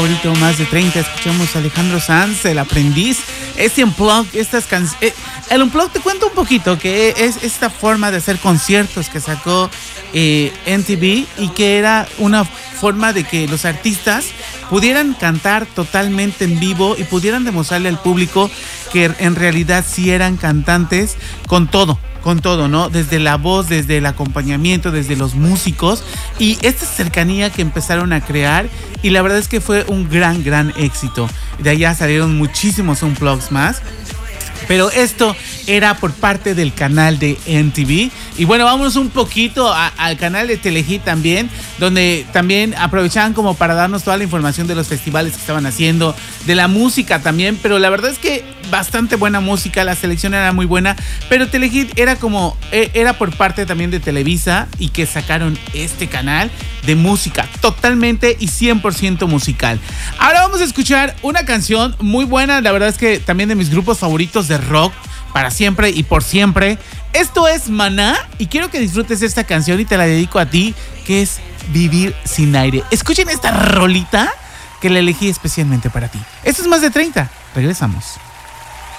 Ahorita más de 30, escuchamos a Alejandro Sanz, El Aprendiz, este Unplugged, el Unplugged, te cuento un poquito, que es esta forma de hacer conciertos que sacó MTV y que era una forma de que los artistas pudieran cantar totalmente en vivo y pudieran demostrarle al público que en realidad sí eran cantantes con todo, ¿no? Desde la voz, desde el acompañamiento, desde los músicos y esta cercanía que empezaron a crear y la verdad es que fue un gran éxito. De allá salieron muchísimos Unplugged más. Pero esto era por parte del canal de MTV. Y bueno, vámonos un poquito al canal de Telehit también, donde también aprovechaban como para darnos toda la información de los festivales que estaban haciendo, de la música también. Pero la verdad es que bastante buena música, la selección era muy buena. Pero Telehit era por parte también de Televisa y que sacaron este canal de música totalmente y 100% musical. Ahora vamos a escuchar una canción muy buena, la verdad es que también de mis grupos favoritos de rock para siempre y por siempre. Esto es Maná y quiero que disfrutes esta canción y te la dedico a ti, que es Vivir sin aire. Escuchen esta rolita que la elegí especialmente para ti. Esto es Más de 30. Regresamos.